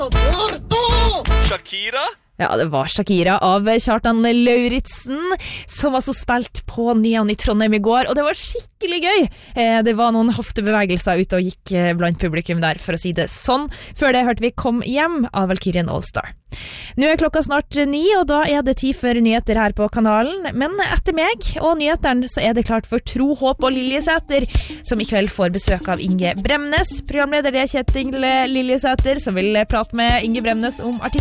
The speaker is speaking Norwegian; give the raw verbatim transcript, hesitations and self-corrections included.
Shakira? Ja, det var Shakira av Kjartan Lauritsen som altså spilt på Neon i Trondheim i går, og det var skikkelig gøy. Eh, det var noen hoftebevegelser ute og gikk eh, blant publikum der, for å si det sånn. Før det hørte vi Kom hjem av Valkyrien Allstar. Nå er klokka snart ni, og da er det tid for nyheter her på kanalen. Men etter meg og nyheteren så er det klart for Tro, Håp og Liljesæter, som i kveld får besøk av Inge Bremnes. Programleder er Kjetil Liljesæter, som vil prate med Inge Bremnes om artist